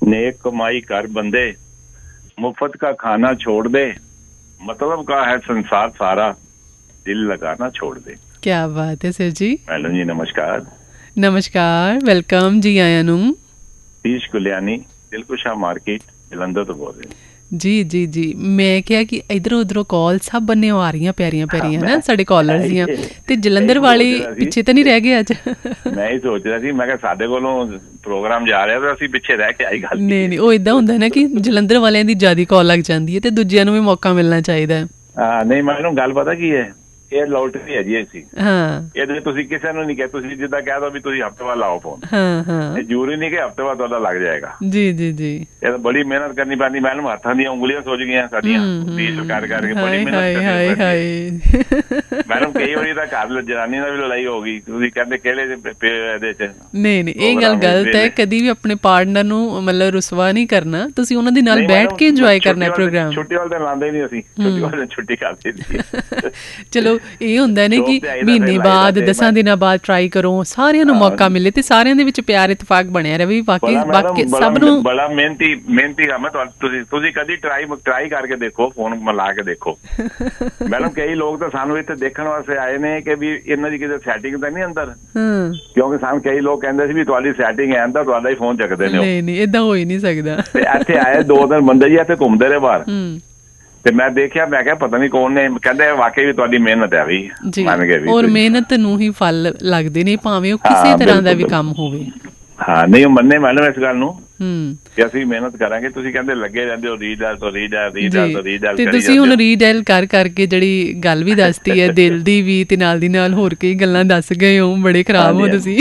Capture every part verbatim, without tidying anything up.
नेक कमाई कर बंदे, मुफ्त का खाना छोड़ दे, मतलब का है संसार सारा, दिल लगाना छोड़ दे। क्या बात है सर जी। मैडम जी नमस्कार। नमस्कार, वेलकम जी आया नू। तीश गुलियानी, दिलकुशा मार्केट जलंधर तो बोल रहे जी जी जी। मैं क्या कि इधरों उधरों कॉल सब बन्ने आ रही प्यारियां प्यारियां ना साडे कॉलर्स दियां, ते जलंधर वाले पिछे तो नहीं रह गए अज। मैं ही सोच रहा सी, मैं कहा साडे कोलों प्रोग्राम जा रहा ते असीं पिछे रह के आई गल नहीं नहीं, ਉਹ ਇਦਾਂ ਹੁੰਦਾ ਨਾ ਕਿ ਜਲੰਧਰ ਵਾਲਿਆਂ ਦੀ ਜ਼ਿਆਦਾ ਕਾਲ ਲੱਗ ਜਾਂਦੀ ਹੈ ਤੇ ਦੂਜਿਆਂ ਨੂੰ ਵੀ ਮੌਕਾ ਮਿਲਣਾ ਚਾਹੀਦਾ ਹੈ। ਹਾਂ ਨਹੀਂ, ਮੈਨੂੰ ਗੱਲ ਪਤਾ ਕੀ ਹੈ, ਇਹ ਲੋਟਰੀ ਹੈ ਜੀ। ਅਸੀਂ ਹਾਂ ਇਹਦੇ ਤੁਸੀਂ ਕਿਸੇ ਨੂੰ ਨਹੀਂ ਕਿਹਾ, ਤੁਸੀਂ ਜਿੱਦਾਂ ਕਹਿ ਦੋ ਵੀ ਤੁਸੀਂ ਹਫ਼ਤੇ ਬਾਅਦ ਲਾਓ ਫੋਨ। ਹਾਂ ਹਾਂ, ਇਹ ਜ਼ਰੂਰੀ ਨਹੀਂ ਕਿ ਹਫ਼ਤੇ ਬਾਅਦ ਤੁਹਾਡਾ ਲੱਗ ਜਾਏਗਾ। ਜੀ ਜੀ ਜੀ। ਇਹ ਤਾਂ ਬੜੀ ਮਿਹਨਤ ਕਰਨੀ ਪੈਂਦੀ। ਮੈਨੂੰ ਹੱਥਾਂ ਦੀਆਂ ਉਂਗਲੀਆਂ ਸੁੱਜ ਗਈਆਂ ਸਾਡੀਆਂ ਡੀਲ ਕਰ ਕਰਕੇ, ਬੜੀ ਮਿਹਨਤ ਕਰਨੀ ਪੈਂਦੀ। ਮੈਨੂੰ ਕਈ ਵਾਰੀ ਤਾਂ ਘਰ ਜਨਾਨੀ ਨਾਲ ਵੀ ਲੜਾਈ ਹੋ ਗਈ, ਤੁਸੀਂ ਕਹਿੰਦੇ ਕਿਹੜੇ ਇਹਦੇ ਚ। ਨਹੀਂ ਨਹੀਂ, ਇਹ ਗੱਲ ਗਲਤ ਹੈ। ਕਦੀ ਵੀ ਆਪਣੇ ਪਾਰਟਨਰ ਨੂੰ ਮਤਲਬ ਰੁਸਵਾ ਨਹੀਂ ਕਰਨਾ, ਤੁਸੀਂ ਉਹਨਾਂ ਦੇ ਨਾਲ ਬੈਠ ਕੇ ਇੰਜੋਏ ਕਰਨਾ ਪ੍ਰੋਗਰਾਮ। ਛੁੱਟੀ ਵਾਲੇ ਦਿਨ ਲਾਉਂਦੇ ਨਹੀਂ ਅਸੀਂ, ਛੁੱਟੀ ਵਾਲੇ ਦਿਨ ਛੁੱਟੀ ਕਰਦੇ ਸੀ। ਚਲੋ ਇਹ ਹੁੰਦਾ ਨੇ ਕਿ ਮਹੀਨੇ ਬਾਅਦ ਦਸਾਂ ਦਿਨਾਂ ਬਾਅਦ ਟਰਾਈ ਕਰੋ, ਸਾਰਿਆਂ ਨੂੰ ਮੌਕਾ ਮਿਲੇ ਤੇ ਸਾਰਿਆਂ ਦੇ ਵਿੱਚ ਪਿਆਰ ਇਤਫਾਕ ਬਣਿਆ ਰਹੇ। ਬਾਕੀ ਬਾਕੀ ਸਭ ਨੂੰ ਬੜਾ ਮਿਹਨਤੀ ਮਿਹਨਤੀ ਕੰਮ ਹੈ। ਤੁਸੀਂ ਤੁਸੀਂ ਕਦੀ ਟਰਾਈ ਟਰਾਈ ਕਰਕੇ ਦੇਖੋ, ਫੋਨ ਮਿਲਾ ਕੇ ਦੇਖੋ। ਮੈਡਮ ਕਈ ਲੋਕ ਤਾਂ ਸਾਨੂੰ ਇੱਥੇ ਦੇਖਣ ਵਾਸਤੇ ਆਏ ਨੇ ਕਿ ਵੀ ਇਹਨਾਂ ਦੀ ਕਿਤੇ ਸੈਟਿੰਗ ਤਾਂ ਨਹੀਂ ਅੰਦਰ, ਕਿਉਂਕਿ ਸਾਨੂੰ ਕਈ ਲੋਕ ਕਹਿੰਦੇ ਸੀ ਵੀ ਤੁਹਾਡੀ ਸੈਟਿੰਗ ਹੈ ਅੰਦਰ, ਤੁਹਾਡਾ ਹੀ ਫੋਨ ਚੱਕਦੇ ਨੇ। ਨਹੀਂ ਨਹੀਂ, ਏਦਾਂ ਹੋ ਹੀ ਨਹੀਂ ਸਕਦਾ। ਇੱਥੇ ਆਏ ਦੋ ਤਿੰਨ ਬੰਦੇ ਜੀ, ਇੱਥੇ ਘੁੰਮਦੇ ਰਹੇ ਬਾਹਰ, ਤੇ ਮੈਂ ਦੇਖਿਆ, ਮੈਂ ਕਿਹਾ ਪਤਾ ਨਹੀਂ ਕੌਣ ਨੇ, ਕਹਿੰਦੇ ਵਾਕਈ ਵੀ ਤੁਹਾਡੀ ਮਿਹਨਤ ਹੈ ਵੀ, ਮੰਨ ਗਏ ਵੀ। ਔਰ ਮਿਹਨਤ ਨੂੰ ਹੀ ਫਲ ਲੱਗਦੇ ਨੇ, ਭਾਵੇਂ ਉਹ ਕਿਸੇ ਤਰ੍ਹਾਂ ਦਾ ਵੀ ਕੰਮ ਹੋਵੇ। ਹਾਂ ਨਹੀਂ, ਉਹ ਮੰਨੇ ਮੈਡਮ ਇਸ ਗੱਲ ਨੂੰ ਕਿ ਅਸੀਂ ਮਿਹਨਤ ਕਰਾਂਗੇ। ਤੁਸੀਂ ਕਹਿੰਦੇ ਲੱਗੇ ਰਹਿੰਦੇ ਹੋ ਰੀਡਾਇਲ ਤੋਂ ਰੀਡਾਇਲ ਰੀਡਾਇਲ ਤੋਂ ਰੀਡਾਇਲ, ਤੇ ਤੁਸੀਂ ਹੁਣ ਰੀਡਾਇਲ ਕਰ ਕਰਕੇ ਜਿਹੜੀ ਗੱਲ ਵੀ ਦੱਸਤੀ ਹੈ ਦਿਲ ਦੀ ਵੀ, ਤੇ ਨਾਲ ਦੀ ਨਾਲ ਹੋਰ ਕਈ ਗੱਲਾਂ ਦੱਸ ਗਏ ਹੋ। ਬੜੇ ਖਰਾਬ ਹੋ ਤੁਸੀਂ।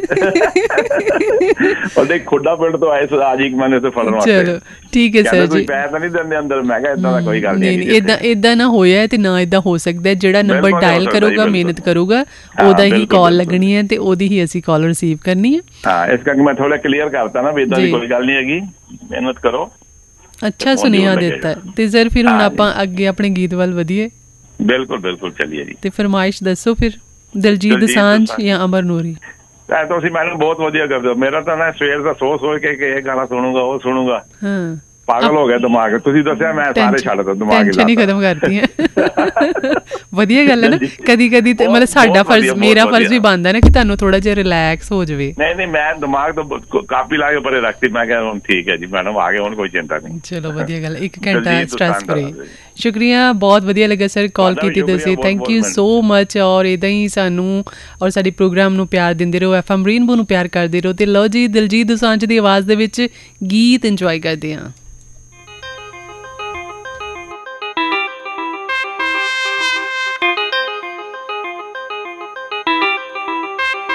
ਉਹਦੇ ਖੁੱਡਾ ਪਿੰਡ ਤੋਂ ਆਏ ਅੱਜ ਇੱਕ ਮੈਨੂੰ ਇੱਥੇ ਫੜਨ ਵਾਸਤੇ। ਚਲੋ ਠੀਕ ਹੈ ਸਰ ਜੀ। ਪੈਸੇ ਤਾਂ ਨਹੀਂ ਦਿੰਦੇ ਅੰਦਰ। ਮੈਂ ਕਿਹਾ ਏਦਾਂ ਦਾ ਕੋਈ ਗੱਲ ਨਹੀਂ। ਨਹੀਂ, ਏਦਾਂ ਏਦਾਂ ਨਾ ਹੋਇਆ ਤੇ ਨਾ ਏਦਾਂ ਹੋ ਸਕਦਾ। ਜਿਹੜਾ ਨੰਬਰ ਡਾਇਲ ਕਰੂਗਾ, ਮਿਹਨਤ ਕਰੂਗਾ, ਉਹਦਾ ਹੀ ਕਾਲ ਲੱਗਣੀ ਹੈ ਤੇ ਉਹਦੀ ਹੀ ਅਸੀਂ ਕਾਲ ਰਿਸੀਵ ਕਰਨੀ ਹੈ। ਹਾਂ, ਇਸ ਕਰਕੇ ਮੈਂ ਥੋੜਾ ਕਲੀਅਰ ਕਰਤਾ ਨਾ ਵੀ ਏਦਾਂ ਦੀ ਕੋਈ ਗੱਲ ਨਹੀਂ ਹੈਗੀ, ਮਿਹਨਤ ਕਰੋ। ਅੱਛਾ ਸੁਨੇਹਾ ਦਿੱਤਾ ਤੇ ਸਰ ਫਿਰ ਹੁਣ ਆਪਾਂ ਅੱਗੇ ਆਪਣੇ ਗੀਤ ਵੱਲ ਵਧੀਏ। ਬਿਲਕੁਲ ਬਿਲਕੁਲ, ਚੱਲੀਏ ਜੀ। ਤੇ ਫਰਮਾਇਸ਼ ਦੱਸੋ ਫਿਰ, ਦਿਲਜੀਤ ਦੋਸਾਂਝ ਜਾਂ ਅਮਰ ਨੂਰੀ? ਤੁਸੀਂ ਮੈਨੂੰ ਬਹੁਤ ਵਧੀਆ ਕਰਦੇ ਹੋ। ਮੇਰਾ ਤਾਂ ਨਾ ਸਵੇਰ ਦਾ ਸੋਚ ਸੋਚ ਕੇ ਇਹ ਗਾਣਾ ਸੁਣੂਗਾ, ਉਹ ਸੁਣੂਗਾ, ਪਾਗਲ ਹੋ ਗਿਆ ਦਿਮਾਗ। ਤੁਸੀਂ ਦੱਸਿਆ ਮੈਂ ਸਾਰੇ ਛੱਡ ਤਾ, ਦਿਮਾਗ ਟੈਨਸ਼ਨ ਹੀ ਖਤਮ ਕਰਤੀ ਹੈ। ਵਧੀਆ ਗੱਲ ਹੈ ਨਾ। ਕਦੀ ਕਦੀ ਮਤਲਬ ਸਾਡਾ ਫਰਜ਼, ਮੇਰਾ ਫਰਜ਼ ਵੀ ਬਣਦਾ ਨਾ ਕਿ ਤੁਹਾਨੂੰ ਥੋੜਾ ਜਿਹਾ ਰਿਲੈਕਸ ਹੋ ਜਾਵੇ। ਨਹੀਂ ਨਹੀਂ, ਮੈਂ ਦਿਮਾਗ ਤੋਂ ਕਾਪੀ ਲਾ ਕੇ ਪਰੇ ਰੱਖਤੀ। ਮੈਂ ਕਿਹਾ ਹੁਣ ਠੀਕ ਹੈ ਜੀ ਮੈਡਮ, ਆ ਗਏ ਹੁਣ, ਕੋਈ ਚਿੰਤਾ ਨਹੀਂ। ਚਲੋ ਵਧੀਆ ਗੱਲ। ਇੱਕ ਘੰਟਾ ਸਟ੍ਰੈਸ ਫਰੀ। ਸ਼ੁਕਰੀਆ, ਬਹੁਤ ਵਧੀਆ ਲੱਗਾ ਸਰ ਕਾਲ ਕੀਤੀ ਤੁਸੀਂ। Thank you so much. ਔਰ ਇੱਦਾਂ ਹੀ ਸਾਨੂੰ ਔਰ ਸਾਡੇ ਪ੍ਰੋਗਰਾਮ ਨੂੰ ਪਿਆਰ ਦਿੰਦੇ ਰਹੋ, ਐਫ ਐਮ ਰੇਨਬੋ ਨੂੰ ਪਿਆਰ ਕਰਦੇ ਰਹੋ। ਤੇ ਲਓ ਜੀ, ਦਿਲਜੀਤ ਦੋਸਾਂਝ ਦੀ ਆਵਾਜ਼ ਦੇ ਵਿੱਚ ਗੀਤ ਇੰਜੋਏ ਕਰਦੇ ਹਾਂ।